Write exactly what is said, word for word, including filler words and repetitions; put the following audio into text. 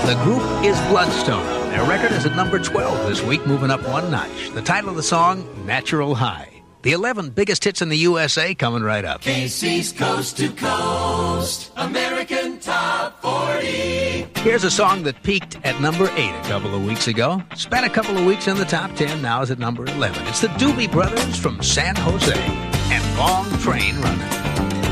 The group is Bloodstone. Their record is at number twelve this week, moving up one notch. The title of the song, Natural High. The eleven biggest hits in the U S A coming right up. K C's Coast to Coast, American Top forty. Here's a song that peaked at number eight a couple of weeks ago. Spent a couple of weeks in the top ten, now is at number eleven. It's the Doobie Brothers from San Jose and Long Train Running.